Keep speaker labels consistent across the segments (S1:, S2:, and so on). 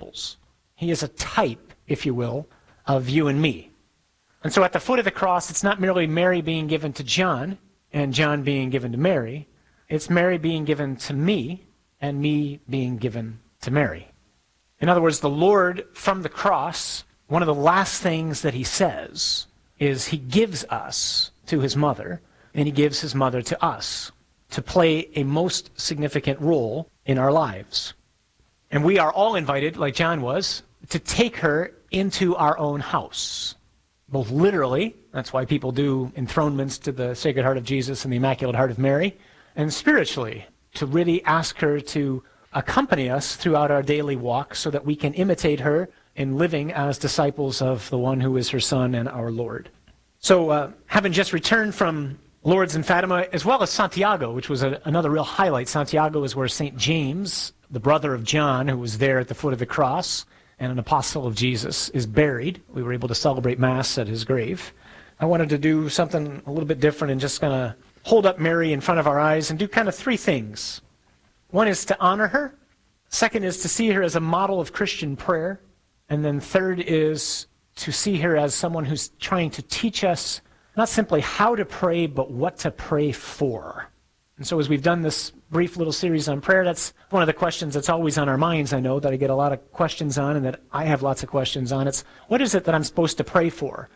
S1: disciples. He is a type, if you will, of you and me. And so at the foot of the cross, it's not merely Mary being given to John and John being given to Mary. It's Mary being given to me and me being given to Mary. In other words, the Lord from the cross, one of the last things that he says is he gives us to his mother, and he gives his mother to us to play a most significant role in our lives. And we are all invited, like John was, to take her into our own house. Both literally, that's why people do enthronements to the Sacred Heart of Jesus and the Immaculate Heart of Mary, and spiritually, to really ask her to accompany us throughout our daily walk so that we can imitate her in living as disciples of the one who is her Son and our Lord. So having just returned from Lourdes and Fatima, as well as Santiago, which was another real highlight. Santiago is where St. James, the brother of John, who was there at the foot of the cross, and an apostle of Jesus, is buried. We were able to celebrate Mass at his grave. I wanted to do something a little bit different and just kind of hold up Mary in front of our eyes and do kind of three things. One is to honor her. Second is to see her as a model of Christian prayer. And then third is to see her as someone who's trying to teach us not simply how to pray, but what to pray for. And so as we've done this brief little series on prayer, that's one of the questions that's always on our minds, I know, that I get a lot of questions on and that I have lots of questions on. It's, what is it that I'm supposed to pray for?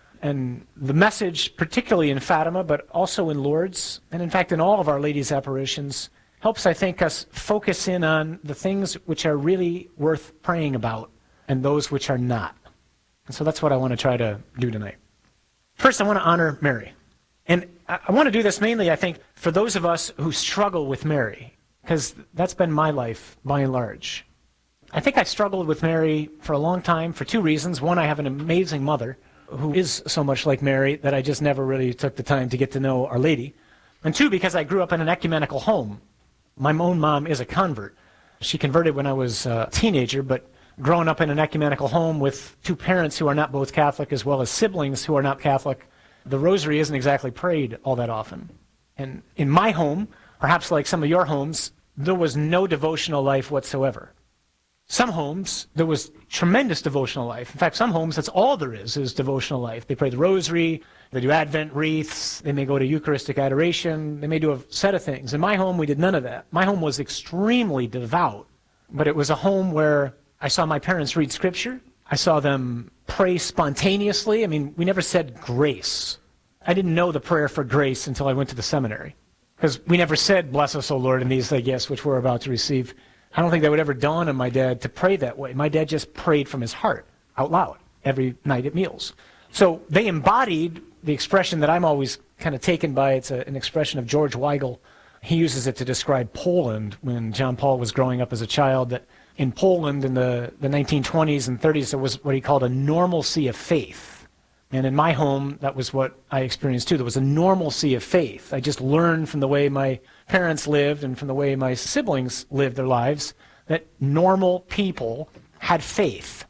S1: And the message, particularly in Fatima, but also in Lourdes, and in fact in all of Our Lady's apparitions, helps, I think, us focus in on the things which are really worth praying about and those which are not. And so that's what I want to try to do tonight. First, I want to honor Mary. And I want to do this mainly, I think, for those of us who struggle with Mary, because that's been my life, by and large. I think I've struggled with Mary for a long time for two reasons. One, I have an amazing mother who is so much like Mary that I just never really took the time to get to know Our Lady. And two, because I grew up in an ecumenical home. My own mom is a convert. She converted when I was a teenager, but growing up in an ecumenical home with two parents who are not both Catholic as well as siblings who are not Catholic, the rosary isn't exactly prayed all that often. And in my home, perhaps like some of your homes, there was no devotional life whatsoever. Some homes, there was tremendous devotional life. In fact, some homes, that's all there is devotional life. They pray the rosary, they do Advent wreaths, they may go to Eucharistic adoration, they may do a set of things. In my home, we did none of that. My home was extremely devout, but it was a home where I saw my parents read Scripture. I saw them pray spontaneously. I mean, we never said grace. I didn't know the prayer for grace until I went to the seminary, because we never said, bless us, O Lord, in these thy gifts which we're about to receive. I don't think that would ever dawn on my dad to pray that way. My dad just prayed from his heart, out loud, every night at meals. So they embodied the expression that I'm always kind of taken by. It's an expression of George Weigel. He uses it to describe Poland when John Paul was growing up as a child, that in Poland in the 1920s and 30s, there was what he called a normalcy of faith. And in my home, that was what I experienced too. There was a normalcy of faith. I just learned from the way my parents lived and from the way my siblings lived their lives that normal people had faith.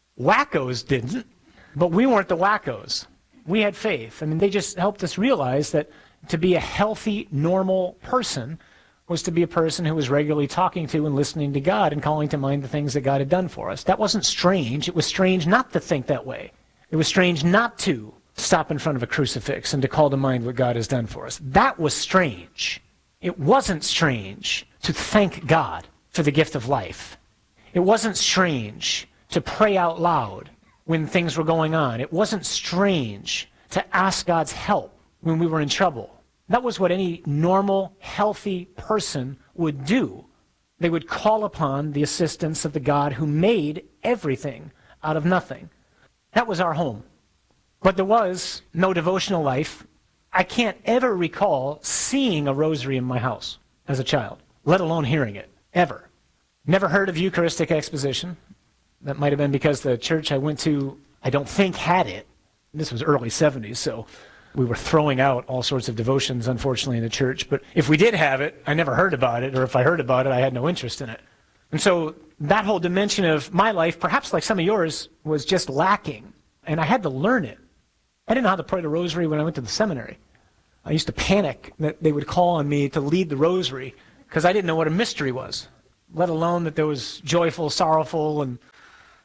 S1: Wackos didn't, but we weren't the wackos. We had faith. I mean, they just helped us realize that to be a healthy, normal person was to be a person who was regularly talking to and listening to God and calling to mind the things that God had done for us. That wasn't strange. It was strange not to think that way. It was strange not to stop in front of a crucifix and to call to mind what God has done for us. That was strange. It wasn't strange to thank God for the gift of life. It wasn't strange to pray out loud when things were going on. It wasn't strange to ask God's help when we were in trouble. That was what any normal, healthy person would do. They would call upon the assistance of the God who made everything out of nothing. That was our home. But there was no devotional life. I can't ever recall seeing a rosary in my house as a child, let alone hearing it, ever. Never heard of Eucharistic exposition. That might have been because the church I went to, I don't think, had it. This was early 70s, so we were throwing out all sorts of devotions, unfortunately, in the church. But if we did have it, I never heard about it, or if I heard about it, I had no interest in it. And so that whole dimension of my life, perhaps like some of yours, was just lacking. And I had to learn it. I didn't know how to pray the rosary when I went to the seminary. I used to panic that they would call on me to lead the rosary because I didn't know what a mystery was, let alone that there was joyful, sorrowful, and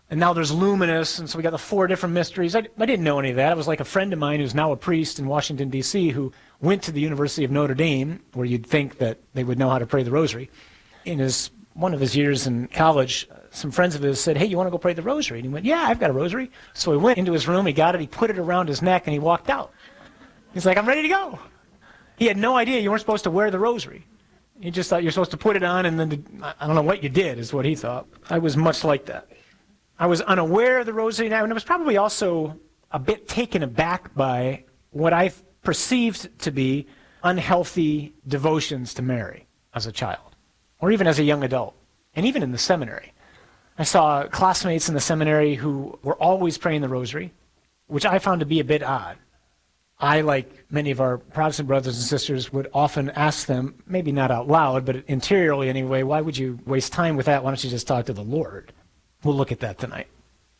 S1: And now there's luminous, and so we got the 4 different mysteries. I didn't know any of that. I was like a friend of mine who's now a priest in Washington, D.C., who went to the University of Notre Dame, where you'd think that they would know how to pray the rosary. In one of his years in college, some friends of his said, "Hey, you want to go pray the rosary?" And he went, "Yeah, I've got a rosary." So he went into his room, he got it, he put it around his neck, and he walked out. He's like, "I'm ready to go." He had no idea you weren't supposed to wear the rosary. He just thought you're supposed to put it on, and then I don't know what you did, is what he thought. I was much like that. I was unaware of the rosary, and I was probably also a bit taken aback by what I perceived to be unhealthy devotions to Mary as a child, or even as a young adult, and even in the seminary. I saw classmates in the seminary who were always praying the rosary, which I found to be a bit odd. I, like many of our Protestant brothers and sisters, would often ask them, maybe not out loud, but interiorly anyway, why would you waste time with that? Why don't you just talk to the Lord? We'll look at that tonight.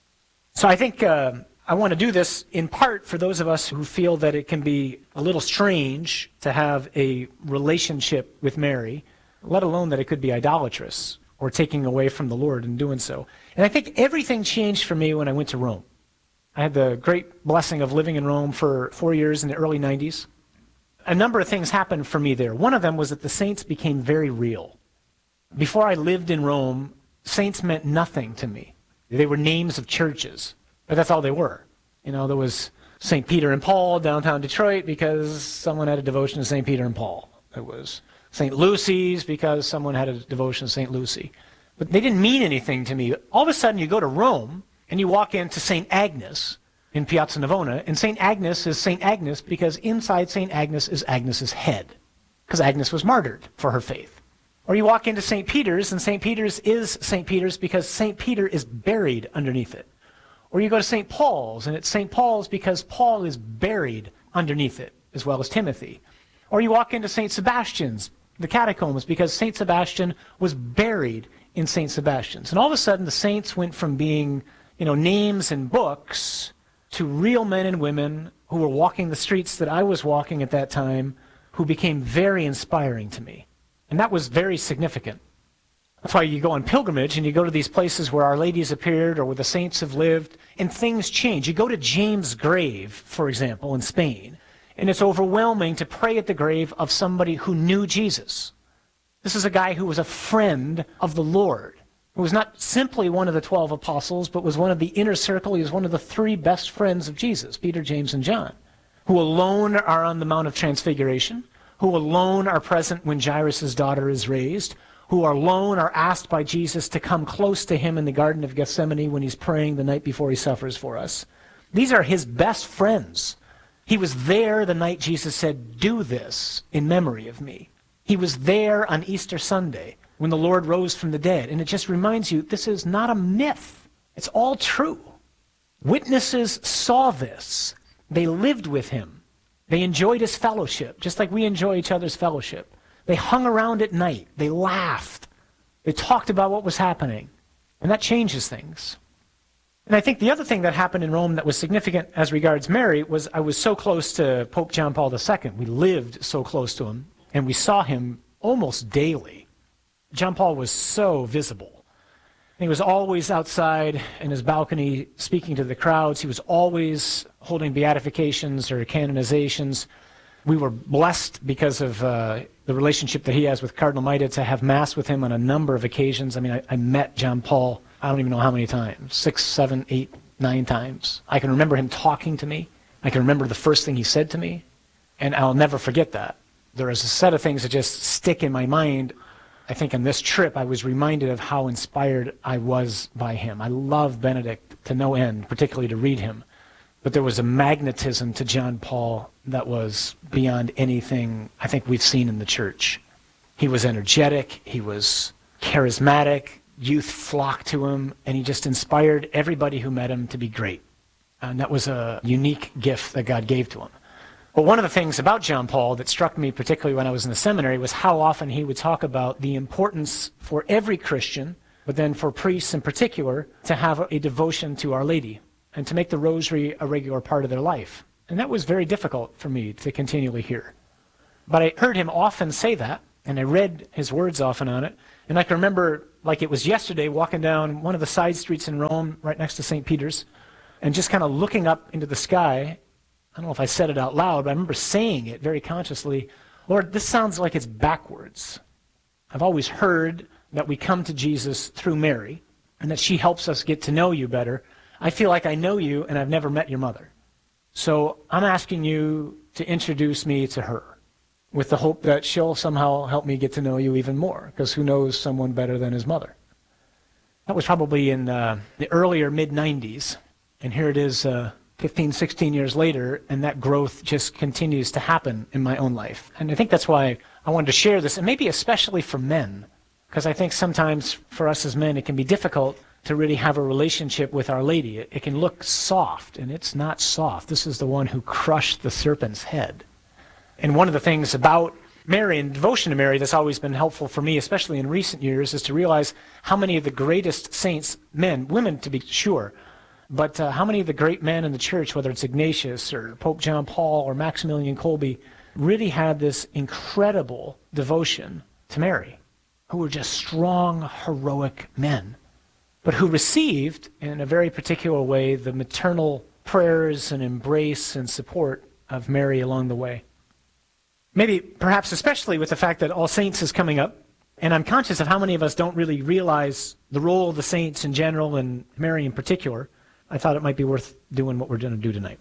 S1: So I think I want to do this in part for those of us who feel that it can be a little strange to have a relationship with Mary, let alone that it could be idolatrous or taking away from the Lord in doing so. And I think everything changed for me when I went to Rome. I had the great blessing of living in Rome for 4 years in the early 90s. A number of things happened for me there. One of them was that the saints became very real. Before I lived in Rome, saints meant nothing to me. They were names of churches, but that's all they were. You know, there was St. Peter and Paul downtown Detroit because someone had a devotion to St. Peter and Paul. There was St. Lucy's because someone had a devotion to St. Lucy. But they didn't mean anything to me. All of a sudden you go to Rome and you walk into St. Agnes in Piazza Navona, and St. Agnes is St. Agnes because inside St. Agnes is Agnes's head, because Agnes was martyred for her faith. Or you walk into St. Peter's, and St. Peter's is St. Peter's because St. Peter is buried underneath it. Or you go to St. Paul's, and it's St. Paul's because Paul is buried underneath it, as well as Timothy. Or you walk into St. Sebastian's, the catacombs, because St. Sebastian was buried in St. Sebastian's. And all of a sudden, the saints went from being, names in books to real men and women who were walking the streets that I was walking at that time, who became very inspiring to me. And that was very significant. That's why you go on pilgrimage and you go to these places where Our Lady's appeared or where the saints have lived, and things change. You go to James' grave, for example, in Spain, and it's overwhelming to pray at the grave of somebody who knew Jesus. This is a guy who was a friend of the Lord, who was not simply one of the 12 apostles, but was one of the inner circle. He was one of the 3 best friends of Jesus, Peter, James, and John, who alone are on the Mount of Transfiguration, who alone are present when Jairus' daughter is raised, who alone are asked by Jesus to come close to him in the Garden of Gethsemane when he's praying the night before he suffers for us. These are his best friends. He was there the night Jesus said, "Do this in memory of me." He was there on Easter Sunday when the Lord rose from the dead. And it just reminds you, this is not a myth. It's all true. Witnesses saw this. They lived with him. They enjoyed his fellowship, just like we enjoy each other's fellowship. They hung around at night. They laughed. They talked about what was happening. And that changes things. And I think the other thing that happened in Rome that was significant as regards Mary was I was so close to Pope John Paul II. We lived so close to him, and we saw him almost daily. John Paul was so visible. He was always outside in his balcony speaking to the crowds. He was always holding beatifications or canonizations. We were blessed because of the relationship that he has with Cardinal Maida to have Mass with him on a number of occasions. I mean, I met John Paul, I don't even know how many times, 6, 7, 8, 9 times. I can remember him talking to me. I can remember the first thing he said to me, and I'll never forget that. There is a set of things that just stick in my mind. I think on this trip I was reminded of how inspired I was by him. I love Benedict to no end, particularly to read him. But there was a magnetism to John Paul that was beyond anything I think we've seen in the church. He was energetic, he was charismatic, youth flocked to him, and he just inspired everybody who met him to be great. And that was a unique gift that God gave to him. But one of the things about John Paul that struck me, particularly when I was in the seminary, was how often he would talk about the importance for every Christian, but then for priests in particular, to have a devotion to Our Lady and to make the rosary a regular part of their life. And that was very difficult for me to continually hear. But I heard him often say that, And I read his words often on it. And I can remember, like it was yesterday, walking down one of the side streets in Rome, right next to St. Peter's, and just kind of looking up into the sky. I don't know if I said it out loud, but I remember saying it very consciously. Lord, this sounds like it's backwards. I've always heard that we come to Jesus through Mary, and that she helps us get to know you better. I feel like I know you, and I've never met your mother. So I'm asking you to introduce me to her, with the hope that she'll somehow help me get to know you even more, because who knows someone better than his mother? That was probably in the earlier mid-90s, and here it is 15, 16 years later, and that growth just continues to happen in my own life. And I think that's why I wanted to share this, and maybe especially for men, because I think sometimes for us as men it can be difficult to really have a relationship with Our Lady. It can look soft, and it's not soft. This is the one who crushed the serpent's head. And one of the things about Mary and devotion to Mary that's always been helpful for me, especially in recent years, is to realize how many of the greatest saints, men, women to be sure, but how many of the great men in the church, whether it's Ignatius or Pope John Paul or Maximilian Kolbe, really had this incredible devotion to Mary, who were just strong, heroic men, but who received, in a very particular way, the maternal prayers and embrace and support of Mary along the way. Maybe, perhaps especially with the fact that All Saints is coming up, and I'm conscious of how many of us don't really realize the role of the saints in general and Mary in particular, I thought it might be worth doing what we're going to do tonight.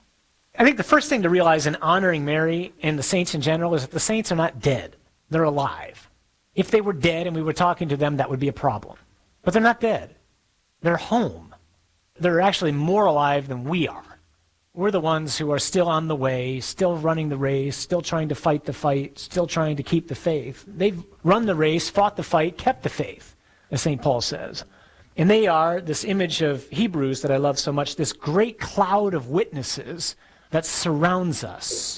S1: I think the first thing to realize in honoring Mary and the saints in general is that the saints are not dead. They're alive. If they were dead and we were talking to them, that would be a problem. But they're not dead. They're home. They're actually more alive than we are. We're the ones who are still on the way, still running the race, still trying to fight the fight, still trying to keep the faith. They've run the race, fought the fight, kept the faith, as St. Paul says. And they are, this image of Hebrews that I love so much, this great cloud of witnesses that surrounds us.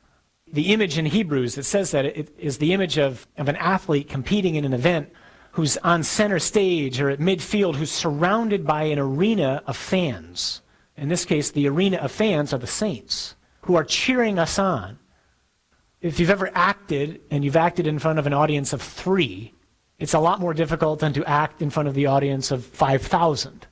S1: The image in Hebrews that says that it is the image of an athlete competing in an event who's on center stage or at midfield, who's surrounded by an arena of fans. In this case, the arena of fans are the saints who are cheering us on. If you've ever acted, and you've acted in front of an audience of 3, it's a lot more difficult than to act in front of the audience of 5,000.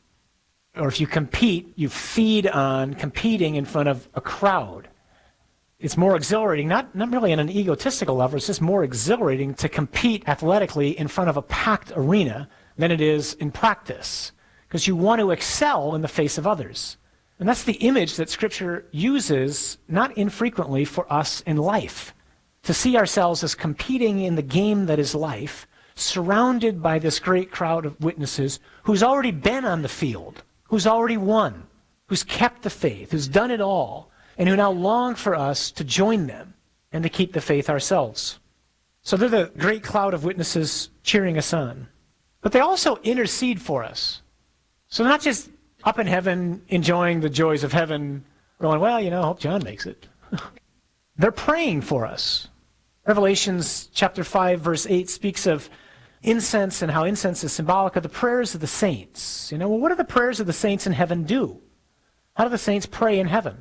S1: Or if you compete, you feed on competing in front of a crowd. It's more exhilarating, not really on an egotistical level, it's just more exhilarating to compete athletically in front of a packed arena than it is in practice, because you want to excel in the face of others. And that's the image that Scripture uses not infrequently for us in life, to see ourselves as competing in the game that is life, surrounded by this great crowd of witnesses who's already been on the field, who's already won, who's kept the faith, who's done it all, and who now long for us to join them and to keep the faith ourselves. So they're the great cloud of witnesses cheering us on. But they also intercede for us. So not just up in heaven, enjoying the joys of heaven, going, well, I hope John makes it. They're praying for us. Revelations chapter 5, verse 8 speaks of incense and how incense is symbolic of the prayers of the saints. What do the prayers of the saints in heaven do? How do the saints pray in heaven?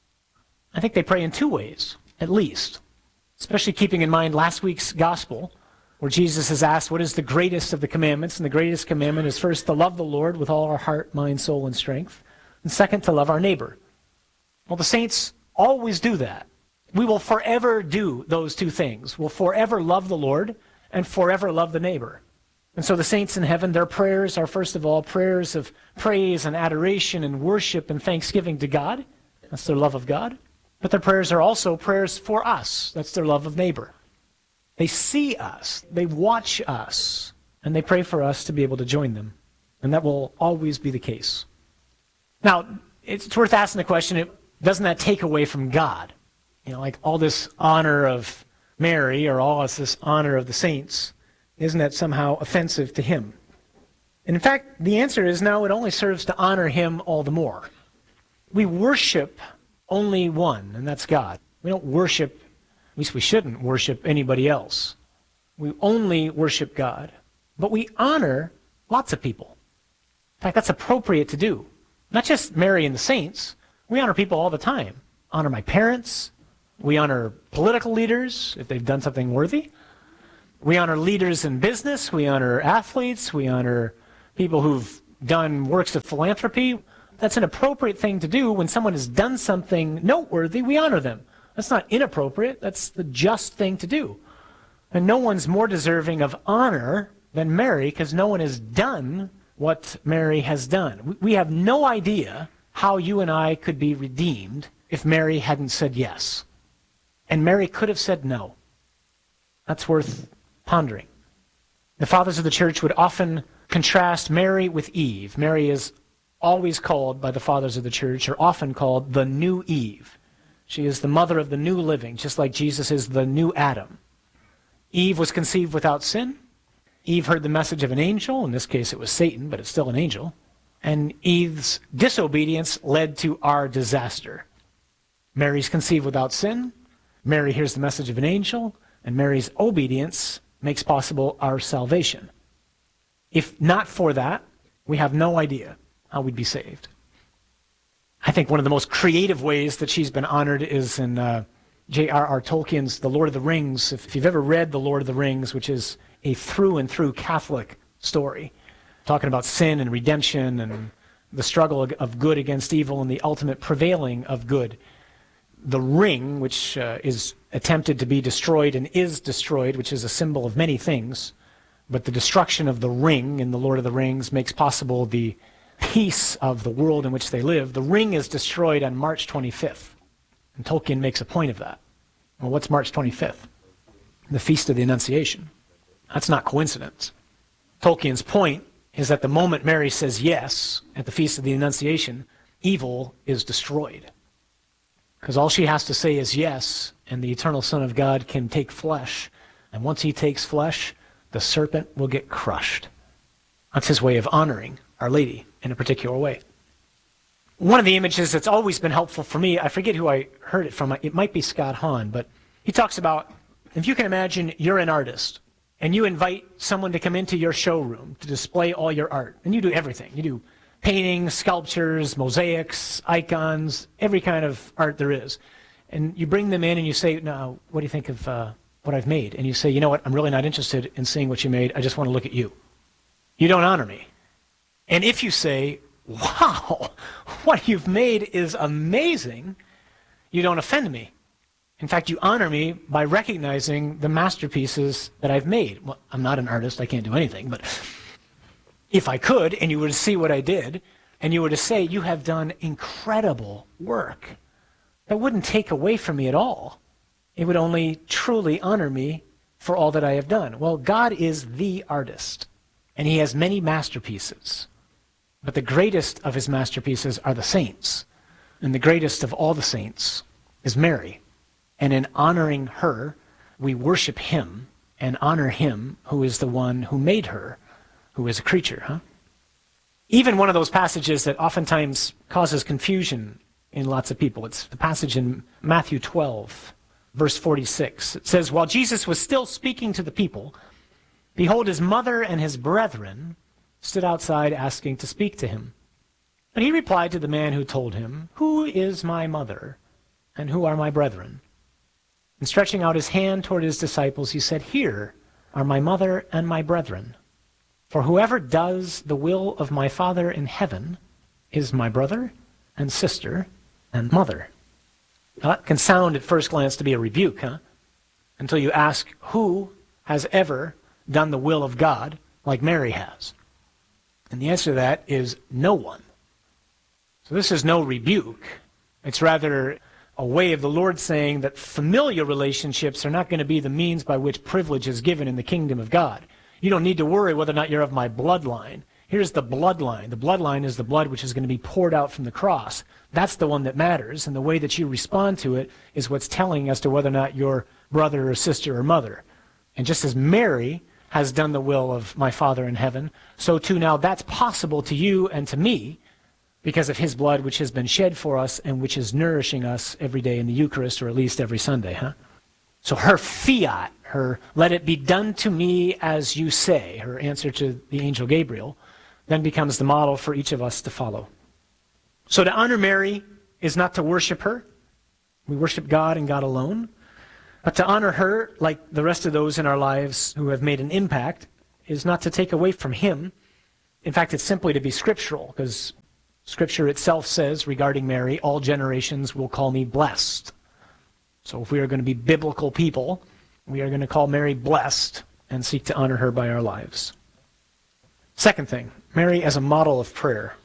S1: I think they pray in 2 ways, at least. Especially keeping in mind last week's gospel, where Jesus is asked, what is the greatest of the commandments? And the greatest commandment is first to love the Lord with all our heart, mind, soul, and strength. And second, to love our neighbor. Well, the saints always do that. We will forever do those 2 things. We'll forever love the Lord and forever love the neighbor. And so the saints in heaven, their prayers are first of all prayers of praise and adoration and worship and thanksgiving to God. That's their love of God. But their prayers are also prayers for us. That's their love of neighbor. They see us, they watch us, and they pray for us to be able to join them. And that will always be the case. Now, it's worth asking the question, doesn't that take away from God? Like all this honor of Mary or all this honor of the saints, isn't that somehow offensive to him? And in fact, the answer is no, it only serves to honor him all the more. We worship only one, and that's God. We don't worship, at least we shouldn't worship anybody else. We only worship God. But we honor lots of people. In fact, that's appropriate to do. Not just Mary and the saints. We honor people all the time. Honor my parents. We honor political leaders if they've done something worthy. We honor leaders in business. We honor athletes. We honor people who've done works of philanthropy. That's an appropriate thing to do. When someone has done something noteworthy, we honor them. That's not inappropriate. That's the just thing to do. And no one's more deserving of honor than Mary, because no one has done what Mary has done. We have no idea how you and I could be redeemed if Mary hadn't said yes. And Mary could have said no. That's worth pondering. The fathers of the church would often contrast Mary with Eve. Mary is always called by the fathers of the church, or often called the new Eve. She is the mother of the new living, just like Jesus is the new Adam. Eve was conceived without sin. Eve heard the message of an angel. In this case, it was Satan, but it's still an angel. And Eve's disobedience led to our disaster. Mary's conceived without sin. Mary hears the message of an angel, and Mary's obedience makes possible our salvation. If not for that, we have no idea how we'd be saved. I think one of the most creative ways that she's been honored is in J.R.R. Tolkien's The Lord of the Rings. If you've ever read The Lord of the Rings, which is a through-and-through Catholic story, talking about sin and redemption and the struggle of good against evil and the ultimate prevailing of good. The ring, which is attempted to be destroyed and is destroyed, which is a symbol of many things, but the destruction of the ring in The Lord of the Rings makes possible the peace of the world in which they live. The ring is destroyed on March 25th, and Tolkien makes a point of that. Well, what's March 25th? The Feast of the Annunciation. That's not coincidence. Tolkien's point is that the moment Mary says yes at the Feast of the Annunciation, evil is destroyed. Because all she has to say is yes, and the eternal Son of God can take flesh. And once he takes flesh, the serpent will get crushed. That's his way of honoring Our Lady in a particular way. One of the images that's always been helpful for me, I forget who I heard it from, it might be Scott Hahn, but he talks about, if you can imagine you're an artist, and you invite someone to come into your showroom to display all your art, and you do everything. You do paintings, sculptures, mosaics, icons, every kind of art there is. And you bring them in and you say, "Now, what do you think of what I've made?" And you say, "You know what, I'm really not interested in seeing what you made. I just want to look at you." You don't honor me. And if you say, "Wow, what you've made is amazing," you don't offend me. In fact, you honor me by recognizing the masterpieces that I've made. Well, I'm not an artist, I can't do anything, but if I could, and you were to see what I did, and you were to say, "You have done incredible work," that wouldn't take away from me at all. It would only truly honor me for all that I have done. Well, God is the artist, and he has many masterpieces. But the greatest of his masterpieces are the saints, and the greatest of all the saints is Mary. And in honoring her, we worship him and honor him who is the one who made her, who is a creature. Even one of those passages that oftentimes causes confusion in lots of people. It's the passage in Matthew 12, verse 46. It says, "While Jesus was still speaking to the people, behold, his mother and his brethren stood outside asking to speak to him. But he replied to the man who told him, 'Who is my mother, and who are my brethren?' And stretching out his hand toward his disciples, he said, 'Here are my mother and my brethren. For whoever does the will of my Father in heaven is my brother and sister and mother.'" Now, that can sound at first glance to be a rebuke, until you ask, who has ever done the will of God like Mary has? And the answer to that is no one. So this is no rebuke. It's rather a way of the Lord saying that familial relationships are not going to be the means by which privilege is given in the kingdom of God. You don't need to worry whether or not you're of my bloodline. Here's the bloodline. The bloodline is the blood which is going to be poured out from the cross. That's the one that matters, and the way that you respond to it is what's telling as to whether or not you're brother or sister or mother. And just as Mary has done the will of my Father in heaven, so too now that's possible to you and to me, because of his blood which has been shed for us and which is nourishing us every day in the Eucharist, or at least every Sunday. So her fiat, her "let it be done to me as you say," her answer to the angel Gabriel, then becomes the model for each of us to follow. So to honor Mary is not to worship her. We worship God and God alone. But to honor her, like the rest of those in our lives who have made an impact, is not to take away from him. In fact, it's simply to be scriptural, because Scripture itself says regarding Mary, all generations will call me blessed. So if we are going to be biblical people, we are going to call Mary blessed and seek to honor her by our lives. Second thing, Mary as a model of prayer.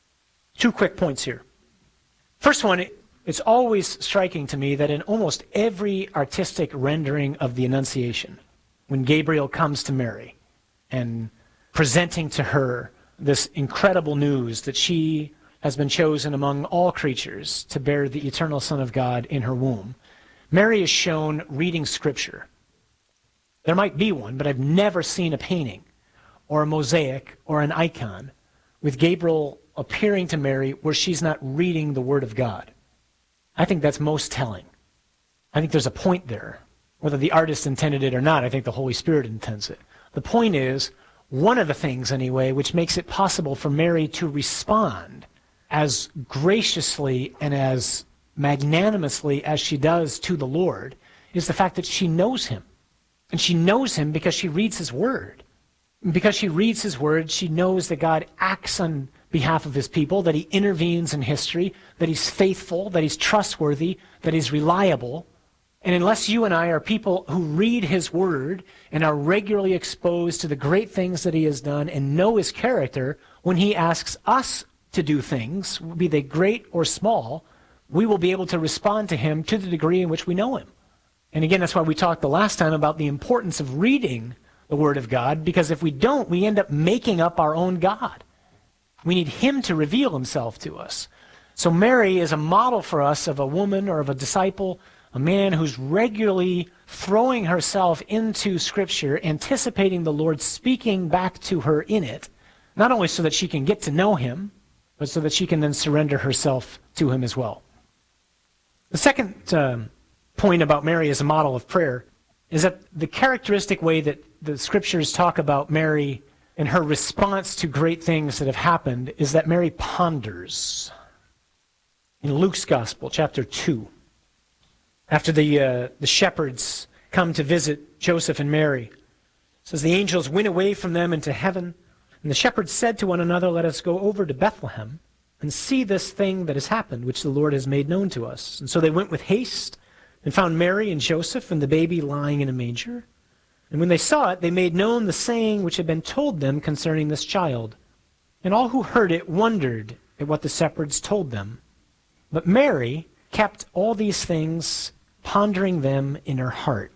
S1: 2 quick points here. First one, it's always striking to me that in almost every artistic rendering of the Annunciation, when Gabriel comes to Mary and presenting to her this incredible news that she has been chosen among all creatures to bear the eternal Son of God in her womb, Mary is shown reading Scripture. There might be one, but I've never seen a painting or a mosaic or an icon with Gabriel appearing to Mary where she's not reading the Word of God. I think that's most telling. I think there's a point there. Whether the artist intended it or not, I think the Holy Spirit intends it. The point is, one of the things anyway, which makes it possible for Mary to respond as graciously and as magnanimously as she does to the Lord, is the fact that she knows him. And she knows him because she reads his word. And because she reads his word, she knows that God acts on behalf of his people, that he intervenes in history, that he's faithful, that he's trustworthy, that he's reliable. And unless you and I are people who read his word and are regularly exposed to the great things that he has done and know his character, when he asks us to do things, be they great or small, we will be able to respond to him to the degree in which we know him. And again, that's why we talked the last time about the importance of reading the Word of God, because if we don't, we end up making up our own God. We need him to reveal himself to us. So Mary is a model for us of a woman or of a disciple, a man who's regularly throwing herself into Scripture, anticipating the Lord speaking back to her in it, not only so that she can get to know him, but so that she can then surrender herself to him as well. The second point about Mary as a model of prayer is that the characteristic way that the Scriptures talk about Mary and her response to great things that have happened is that Mary ponders. In Luke's Gospel, chapter 2, after the shepherds come to visit Joseph and Mary, it says, the angels went away from them into heaven, and the shepherds said to one another, let us go over to Bethlehem and see this thing that has happened, which the Lord has made known to us. And so they went with haste and found Mary and Joseph and the baby lying in a manger. And when they saw it, they made known the saying which had been told them concerning this child. And all who heard it wondered at what the shepherds told them. But Mary kept all these things, pondering them in her heart.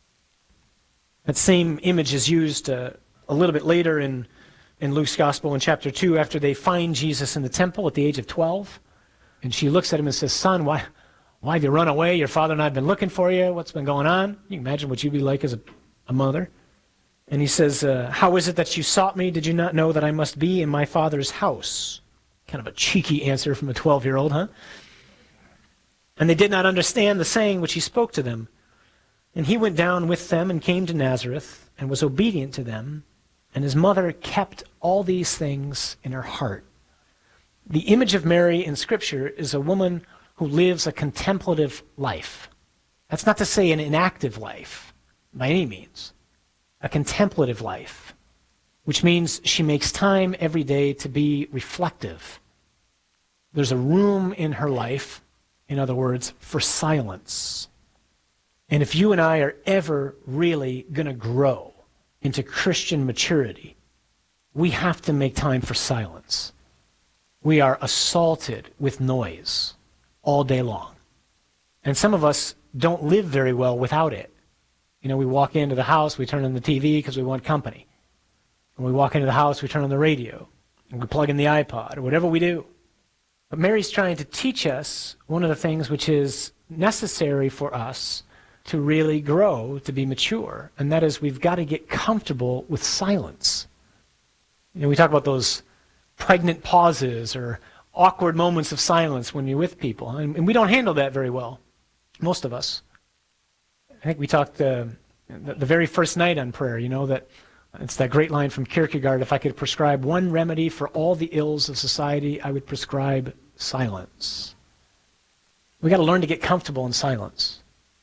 S1: That same image is used a little bit later in Luke's Gospel in chapter 2, after they find Jesus in the temple at the age of 12. And she looks at him and says, son, why have you run away? Your father and I have been looking for you. What's been going on? You can imagine what you'd be like as a mother. And he says, how is it that you sought me? Did you not know that I must be in my Father's house? Kind of a cheeky answer from a 12-year-old, huh? And they did not understand the saying which he spoke to them. And he went down with them and came to Nazareth and was obedient to them. And his mother kept all these things in her heart. The image of Mary in Scripture is a woman who lives a contemplative life. That's not to say an inactive life, by any means. A contemplative life, which means she makes time every day to be reflective. There's a room in her life, in other words, for silence. And if you and I are ever really going to grow into Christian maturity, we have to make time for silence. We are assaulted with noise all day long. And some of us don't live very well without it. You know, we walk into the house, we turn on the TV because we want company. When we walk into the house, we turn on the radio, and we plug in the iPod, or whatever we do. But Mary's trying to teach us one of the things which is necessary for us to really grow, to be mature, and that is we've got to get comfortable with silence. You know, we talk about those pregnant pauses or awkward moments of silence when you're with people, and we don't handle that very well, most of us. I think we talked the very first night on prayer, you know, that it's that great line from Kierkegaard, if I could prescribe one remedy for all the ills of society, I would prescribe silence. We got to learn to get comfortable in silence.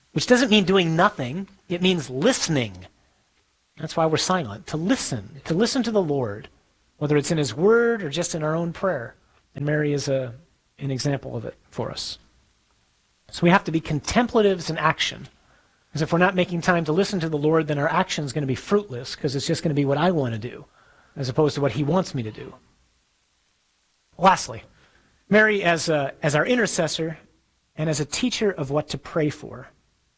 S1: which doesn't mean doing nothing. It means listening. That's why we're silent, to listen to the Lord, whether it's in his word or just in our own prayer. And Mary is an example of it for us. So we have to be contemplatives in action. Because if we're not making time to listen to the Lord, then our action is going to be fruitless, because it's just going to be what I want to do, as opposed to what he wants me to do. Lastly, Mary as our intercessor and as a teacher of what to pray for.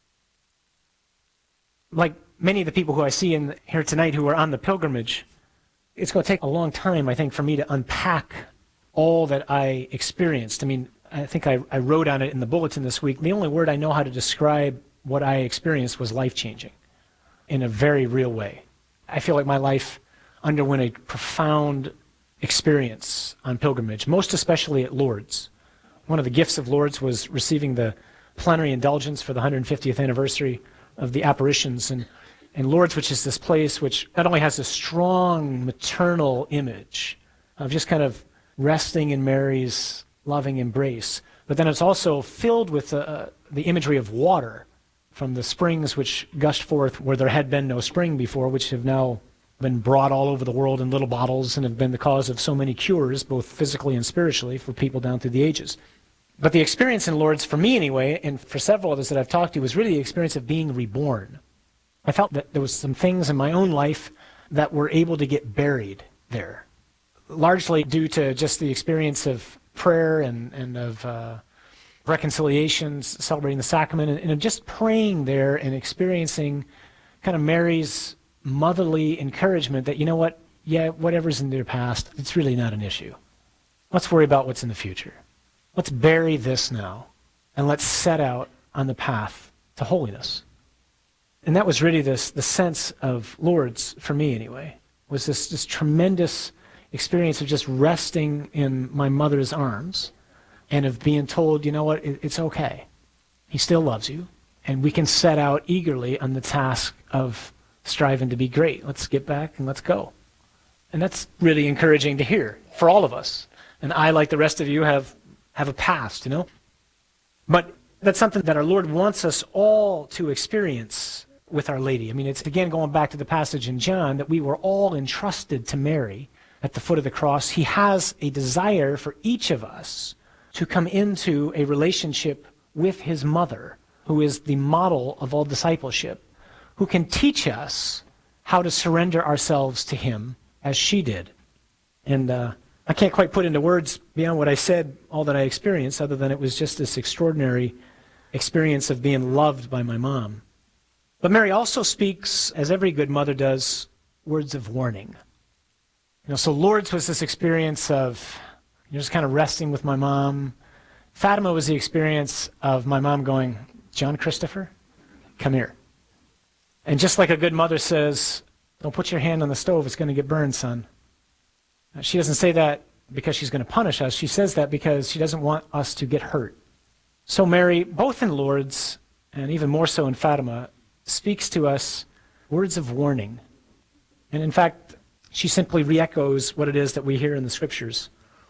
S1: Like many of the people who I see in here tonight who are on the pilgrimage, it's going to take a long time, I think, for me to unpack all that I experienced. I mean, I think I wrote on it in the bulletin this week. The only word I know how to describe what I experienced was life-changing in a very real way. I feel like my life underwent a profound experience on pilgrimage, most especially at Lourdes. One of the gifts of Lourdes was receiving the plenary indulgence for the 150th anniversary of the apparitions. And Lourdes, which is this place which not only has a strong maternal image of just kind of resting in Mary's loving embrace, but then it's also filled with the imagery of water from the springs which gushed forth where there had been no spring before, which have now been brought all over the world in little bottles and have been the cause of so many cures, both physically and spiritually, for people down through the ages. But the experience in Lourdes, for me anyway, and for several others that I've talked to, was really the experience of being reborn. I felt that there was some things in my own life that were able to get buried there, largely due to just the experience of prayer and of reconciliations, celebrating the sacrament, and just praying there and experiencing kind of Mary's motherly encouragement that, you know what, yeah, whatever's in their past, it's really not an issue. Let's worry about what's in the future. Let's bury this now, and let's set out on the path to holiness. And that was really the sense of Lourdes, for me anyway, was this tremendous experience of just resting in my mother's arms and of being told, you know what, it's okay. He still loves you, and we can set out eagerly on the task of striving to be great. Let's get back and let's go. And that's really encouraging to hear for all of us. And I, like the rest of you, have a past, you know. But that's something that our Lord wants us all to experience with Our Lady. I mean, it's again going back to the passage in John that we were all entrusted to Mary at the foot of the cross. He has a desire for each of us to come into a relationship with his mother, who is the model of all discipleship, who can teach us how to surrender ourselves to him as she did. And I can't quite put into words beyond what I said, all that I experienced, other than it was just this extraordinary experience of being loved by my mom. But Mary also speaks, as every good mother does, words of warning. You know, so Lourdes was this experience of just kind of resting with my mom. Fatima was the experience of my mom going, John Christopher, come here. And just like a good mother says, don't put your hand on the stove, it's going to get burned, son. She doesn't say that because she's going to punish us. She says that because she doesn't want us to get hurt. So Mary, both in Lourdes and even more so in Fatima, speaks to us words of warning. And in fact, she simply re-echoes what it is that we hear in the Scriptures.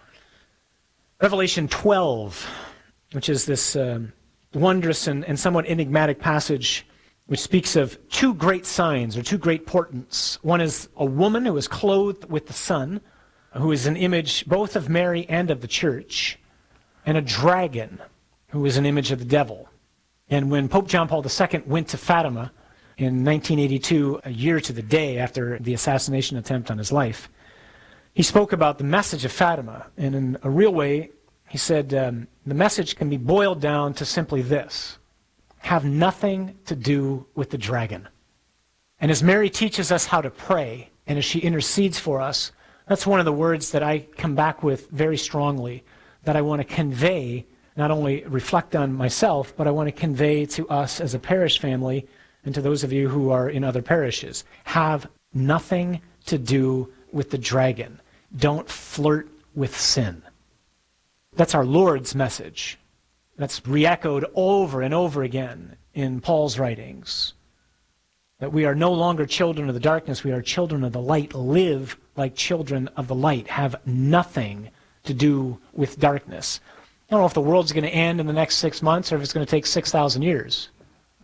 S1: Revelation 12, which is this wondrous and somewhat enigmatic passage which speaks of two great signs or two great portents. One is a woman who is clothed with the sun, who is an image both of Mary and of the church, and a dragon, who is an image of the devil. And when Pope John Paul II went to Fatima in 1982, a year to the day after the assassination attempt on his life, he spoke about the message of Fatima. And in a real way, he said, the message can be boiled down to simply this: have nothing to do with the dragon. And as Mary teaches us how to pray, and as she intercedes for us, that's one of the words that I come back with very strongly, that I want to convey, not only reflect on myself, but I want to convey to us as a parish family and to those of you who are in other parishes. Have nothing to do with the dragon. Don't flirt with sin. That's our Lord's message. That's re-echoed over and over again in Paul's writings. That we are no longer children of the darkness, we are children of the light. Live like children of the light. Have nothing to do with darkness. I don't know if the world's going to end in the next 6 months or if it's going to take 6,000 years.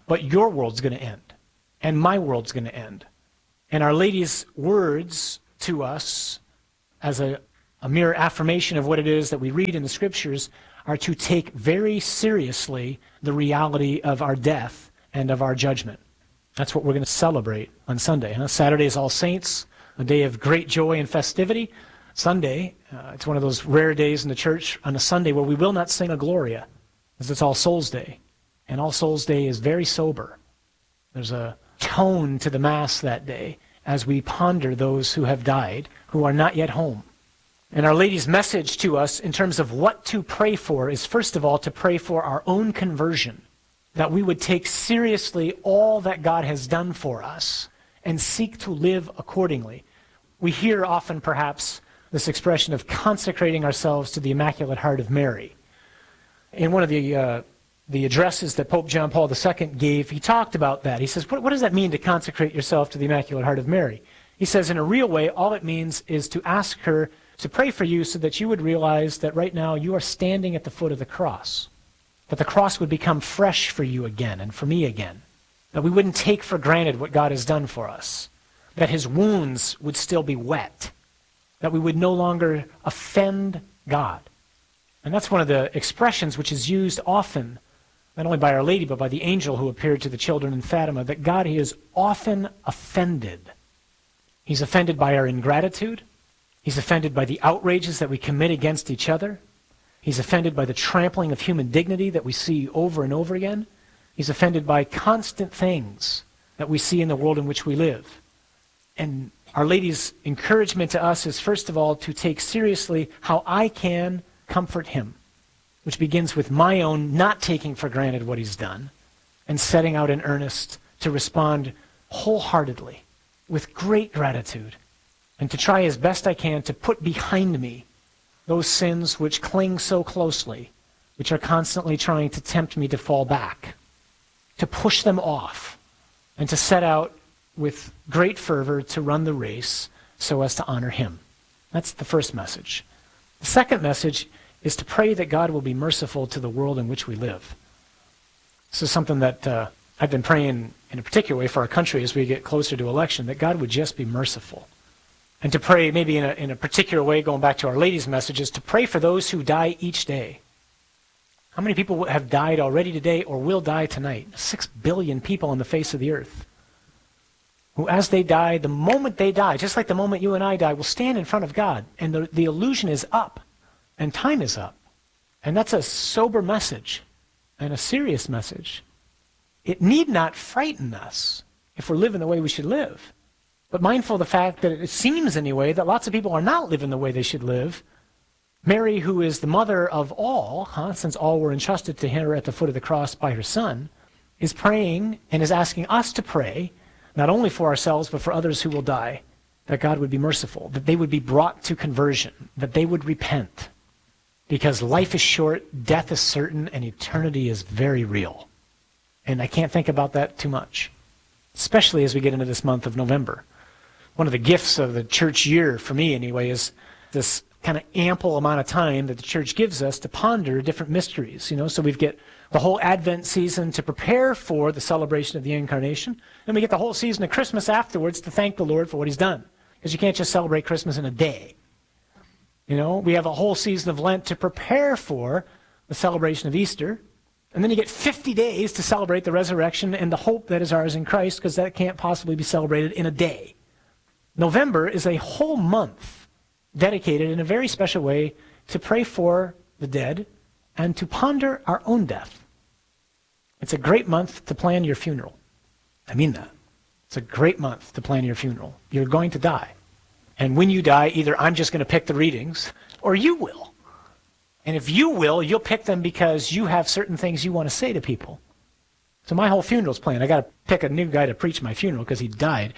S1: but your world's going to end, and my world's going to end. And Our Lady's words to us, as a mere affirmation of what it is that we read in the Scriptures, are to take very seriously the reality of our death and of our judgment. That's what we're going to celebrate on Sunday. Saturday is All Saints, a day of great joy and festivity. Sunday, it's one of those rare days in the church on a Sunday where we will not sing a Gloria, because it's All Souls Day. And All Souls Day is very sober. There's a tone to the Mass that day as we ponder those who have died, who are not yet home. And Our Lady's message to us in terms of what to pray for is, first of all, to pray for our own conversion, that we would take seriously all that God has done for us and seek to live accordingly. We hear often, perhaps, this expression of consecrating ourselves to the Immaculate Heart of Mary. In one of the addresses that Pope John Paul II gave, he talked about that. He says, what does that mean to consecrate yourself to the Immaculate Heart of Mary? He says, in a real way, all it means is to ask her to pray for you so that you would realize that right now you are standing at the foot of the cross, that the cross would become fresh for you again and for me again, that we wouldn't take for granted what God has done for us, that his wounds would still be wet, that we would no longer offend God. And that's one of the expressions which is used often, not only by Our Lady, but by the angel who appeared to the children in Fatima, that God is often offended. He's offended by our ingratitude. He's offended by the outrages that we commit against each other. He's offended by the trampling of human dignity that we see over and over again. He's offended by constant things that we see in the world in which we live. And Our Lady's encouragement to us is, first of all, to take seriously how I can comfort him, which begins with my own not taking for granted what he's done and setting out in earnest to respond wholeheartedly with great gratitude, and to try as best I can to put behind me those sins which cling so closely, which are constantly trying to tempt me to fall back, to push them off, and to set out with great fervor to run the race so as to honor him. That's the first message. The second message is to pray that God will be merciful to the world in which we live. This is something that I've been praying in a particular way for our country as we get closer to election, that God would just be merciful. And to pray maybe in a particular way, going back to Our Lady's messages, to pray for those who die each day. How many people have died already today or will die tonight? 6 billion people on the face of the earth, who as they die, the moment they die, just like the moment you and I die, will stand in front of God. And the illusion is up, and time is up. And that's a sober message and a serious message. It need not frighten us if we're living the way we should live. But mindful of the fact that it seems anyway that lots of people are not living the way they should live. Mary, who is the mother of all, since all were entrusted to her at the foot of the cross by her Son, is praying and is asking us to pray, not only for ourselves but for others who will die, that God would be merciful, that they would be brought to conversion, that they would repent. Because life is short, death is certain, and eternity is very real. And I can't think about that too much, especially as we get into this month of November. One of the gifts of the church year, for me anyway, is this kind of ample amount of time that the church gives us to ponder different mysteries. So we get the whole Advent season to prepare for the celebration of the Incarnation, and we get the whole season of Christmas afterwards to thank the Lord for what he's done. Because you can't just celebrate Christmas in a day. We have a whole season of Lent to prepare for the celebration of Easter, and then you get 50 days to celebrate the resurrection and the hope that is ours in Christ, because that can't possibly be celebrated in a day. November is a whole month dedicated in a very special way to pray for the dead and to ponder our own death. It's a great month to plan your funeral. I mean that. It's a great month to plan your funeral. You're going to die. And when you die, either I'm just going to pick the readings, or you will. And if you will, you'll pick them because you have certain things you want to say to people. So my whole funeral's planned. I got to pick a new guy to preach my funeral because he died.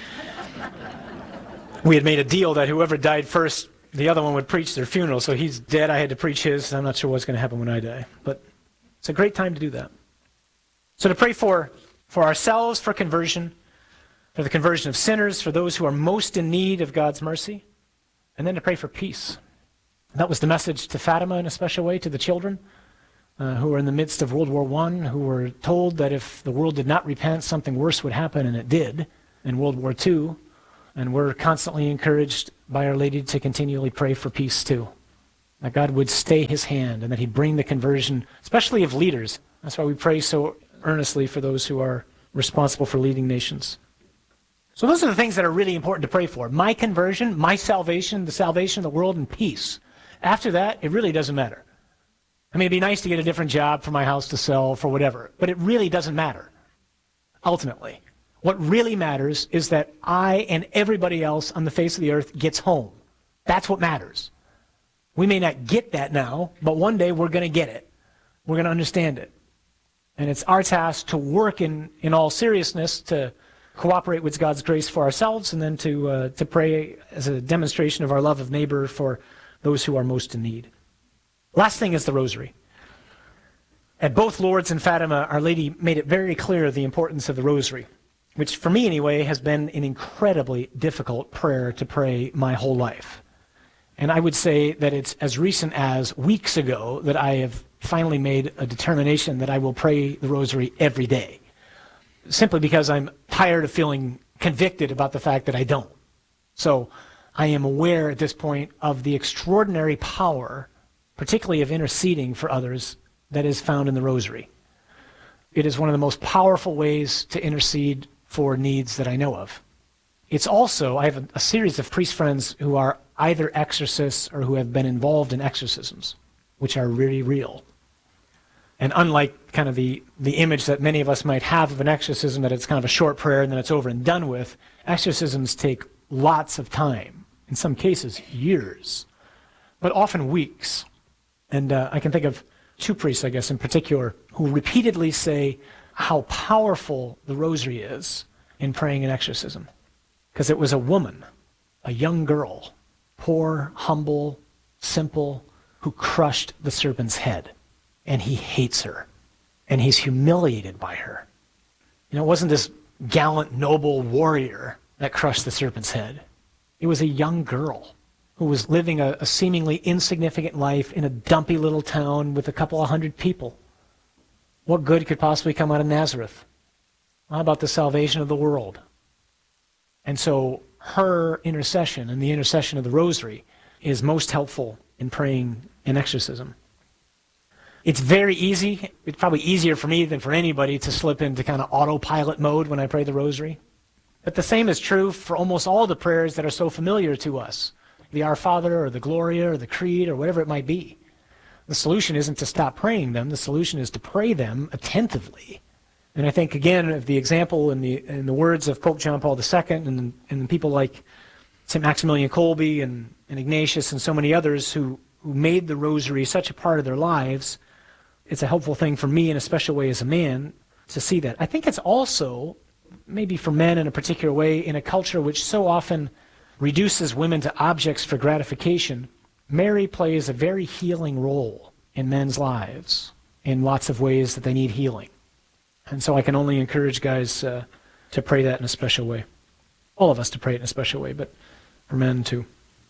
S1: We had made a deal that whoever died first, the other one would preach their funeral. So he's dead. I had to preach his. I'm not sure what's going to happen when I die. But it's a great time to do that. So to pray for ourselves, for conversion, for the conversion of sinners, for those who are most in need of God's mercy, and then to pray for peace. That was the message to Fatima in a special way, to the children. who were in the midst of World War I, who were told that if the world did not repent, something worse would happen, and it did in World War II. And we're constantly encouraged by Our Lady to continually pray for peace too. That God would stay his hand and that he'd bring the conversion, especially of leaders. That's why we pray so earnestly for those who are responsible for leading nations. So those are the things that are really important to pray for. My conversion, my salvation, the salvation of the world, and peace. After that, it really doesn't matter. I mean, it'd be nice to get a different job for my house to sell, for whatever, but it really doesn't matter, ultimately. What really matters is that I and everybody else on the face of the earth gets home. That's what matters. We may not get that now, but one day we're going to get it. We're going to understand it. And it's our task to work in all seriousness to cooperate with God's grace for ourselves, and then to pray as a demonstration of our love of neighbor for those who are most in need. Last thing is the rosary. At both Lourdes and Fatima, Our Lady made it very clear the importance of the rosary, which for me anyway has been an incredibly difficult prayer to pray my whole life. And I would say that it's as recent as weeks ago that I have finally made a determination that I will pray the rosary every day, simply because I'm tired of feeling convicted about the fact that I don't. So I am aware at this point of the extraordinary power, particularly of interceding for others, that is found in the rosary. It is one of the most powerful ways to intercede for needs that I know of. It's also, I have a series of priest friends who are either exorcists or who have been involved in exorcisms, which are really real. And unlike kind of the image that many of us might have of an exorcism, that it's kind of a short prayer and then it's over and done with, exorcisms take lots of time, in some cases years, but often weeks. And I can think of two priests, I guess, in particular, who repeatedly say how powerful the rosary is in praying an exorcism. Because it was a woman, a young girl, poor, humble, simple, who crushed the serpent's head. And he hates her. And he's humiliated by her. You know, it wasn't this gallant, noble warrior that crushed the serpent's head. It was a young girl who was living a seemingly insignificant life in a dumpy little town with a couple of hundred people. What good could possibly come out of Nazareth? How about the salvation of the world? And so her intercession and the intercession of the rosary is most helpful in praying an exorcism. It's very easy. It's probably easier for me than for anybody to slip into kind of autopilot mode when I pray the rosary. But the same is true for almost all the prayers that are so familiar to us. The Our Father or the Gloria or the Creed or whatever it might be. The solution isn't to stop praying them. The solution is to pray them attentively. And I think, again, of the example in the words of Pope John Paul II and people like St. Maximilian Kolbe and Ignatius and so many others who made the rosary such a part of their lives, it's a helpful thing for me in a special way as a man to see that. I think it's also, maybe for men in a particular way, in a culture which so often reduces women to objects for gratification, Mary plays a very healing role in men's lives in lots of ways that they need healing. And so I can only encourage guys to pray that in a special way. All of us to pray it in a special way, but for men too.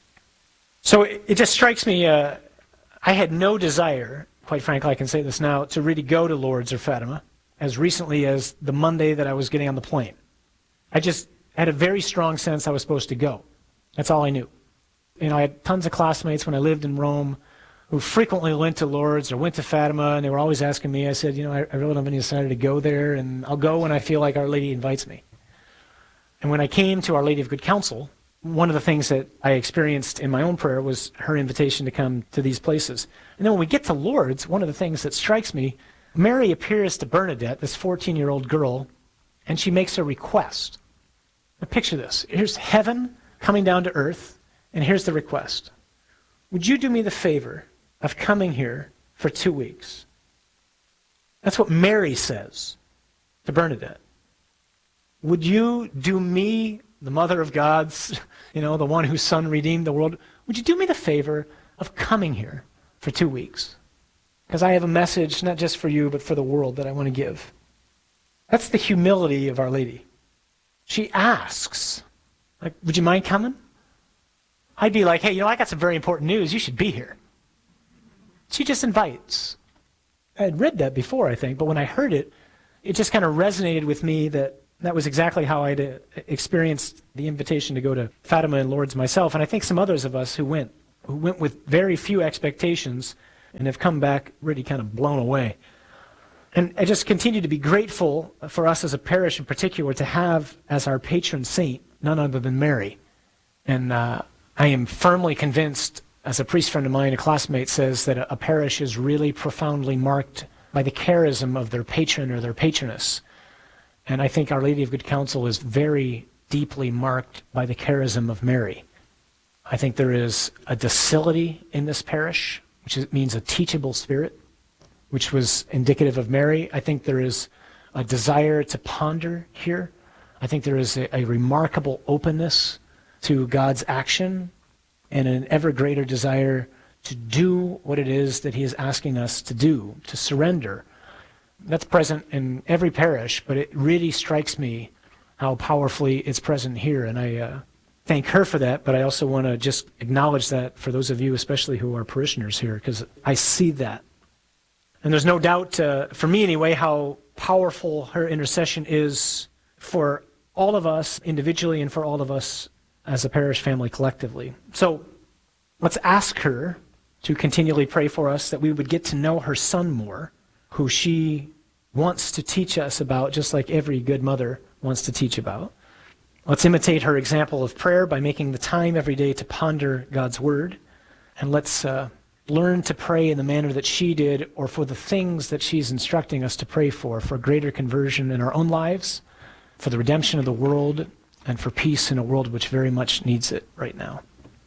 S1: So it just strikes me, I had no desire, quite frankly, I can say this now, to really go to Lourdes or Fatima as recently as the Monday that I was getting on the plane. I just had a very strong sense I was supposed to go. That's all I knew. You know, I had tons of classmates when I lived in Rome who frequently went to Lourdes or went to Fatima, and they were always asking me. I said, you know, I really don't have any desire to go there, and I'll go when I feel like Our Lady invites me. And when I came to Our Lady of Good Counsel, one of the things that I experienced in my own prayer was her invitation to come to these places. And then when we get to Lourdes, one of the things that strikes me, Mary appears to Bernadette, this 14-year-old girl, and she makes a request. Now picture this. Here's heaven coming down to earth, and here's the request. Would you do me the favor of coming here for 2 weeks? That's what Mary says to Bernadette. Would you do me, the mother of God's, you know, the one whose son redeemed the world, would you do me the favor of coming here for 2 weeks? Because I have a message, not just for you, but for the world that I want to give. That's the humility of Our Lady. She asks, like, would you mind coming? I'd be like, hey, you know, I got some very important news. You should be here. She just invites. I had read that before, I think, but when I heard it, it just kind of resonated with me that was exactly how I'd experienced the invitation to go to Fatima and Lourdes myself, and I think some others of us who went with very few expectations and have come back really kind of blown away. And I just continue to be grateful for us as a parish in particular to have as our patron saint none other than Mary. And I am firmly convinced, as a priest friend of mine, a classmate, says that a parish is really profoundly marked by the charism of their patron or their patroness. And I think Our Lady of Good Counsel is very deeply marked by the charism of Mary. I think there is a docility in this parish, which means a teachable spirit, which was indicative of Mary. I think there is a desire to ponder here. I think there is a remarkable openness to God's action and an ever greater desire to do what it is that he is asking us to do, to surrender. That's present in every parish, but it really strikes me how powerfully it's present here. And I thank her for that, but I also want to just acknowledge that for those of you, especially who are parishioners here, because I see that. And there's no doubt, for me anyway, how powerful her intercession is for all of us individually and for all of us as a parish family collectively. So let's ask her to continually pray for us, that we would get to know her son more, who she wants to teach us about, just like every good mother wants to teach about. Let's imitate her example of prayer by making the time every day to ponder God's word. And let's learn to pray in the manner that she did, or for the things that she's instructing us to pray for greater conversion in our own lives, for the redemption of the world, and for peace in a world which very much needs it right now.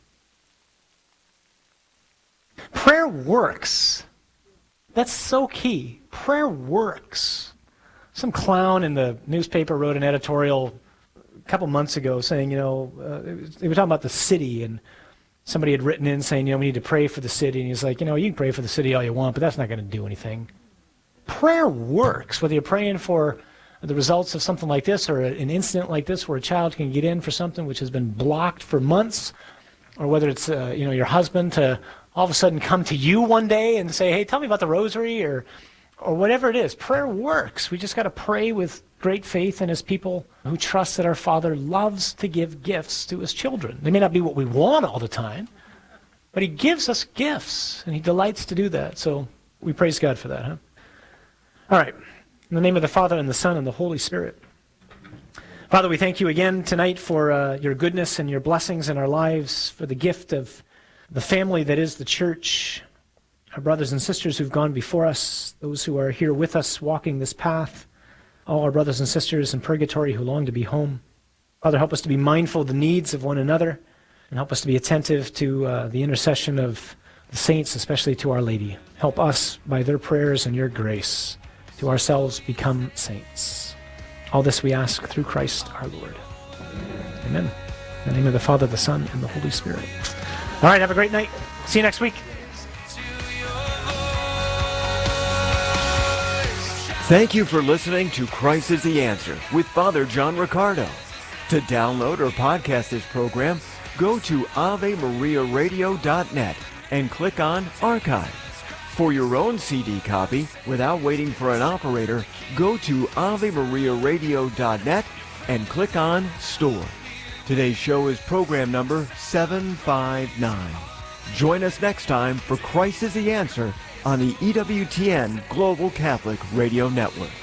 S1: Prayer works. That's so key. Prayer works. Some clown in the newspaper wrote an editorial a couple months ago saying, they were talking about the city, and somebody had written in saying, we need to pray for the city. And he's like, you can pray for the city all you want, but that's not going to do anything. Prayer works, whether you're praying for the results of something like this or an incident like this where a child can get in for something which has been blocked for months, or whether it's, your husband to all of a sudden come to you one day and say, hey, tell me about the rosary, or whatever it is. Prayer works. We just got to pray with great faith and as people who trust that our Father loves to give gifts to his children. They may not be what we want all the time, but he gives us gifts, and he delights to do that. So we praise God for that, huh? All right. In the name of the Father, and the Son, and the Holy Spirit. Father, we thank you again tonight for your goodness and your blessings in our lives, for the gift of the family that is the church, our brothers and sisters who've gone before us, those who are here with us walking this path, all our brothers and sisters in purgatory who long to be home. Father, help us to be mindful of the needs of one another, and help us to be attentive to the intercession of the saints, especially to Our Lady. Help us by their prayers and your grace to ourselves become saints. All this we ask through Christ our Lord. Amen. In the name of the Father, the Son, and the Holy Spirit. All right, have a great night. See you next week.
S2: Thank you for listening to Christ is the Answer with Father John Riccardo. To download or podcast this program, go to AveMariaRadio.net and click on Archive. For your own CD copy, without waiting for an operator, go to AveMariaRadio.net and click on Store. Today's show is program number 759. Join us next time for Christ is the Answer on the EWTN Global Catholic Radio Network.